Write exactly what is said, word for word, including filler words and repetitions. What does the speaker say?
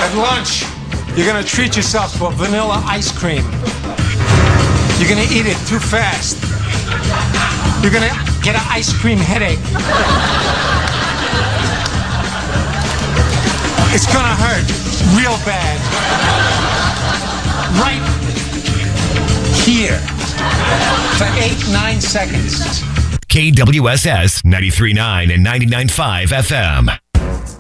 At lunch, you're gonna treat yourself to a vanilla ice cream. You're gonna eat it too fast. You're gonna get an ice cream headache. It's gonna hurt real bad. Right here for eight, nine seconds. K W S S ninety-three point nine and ninety-nine point five F M.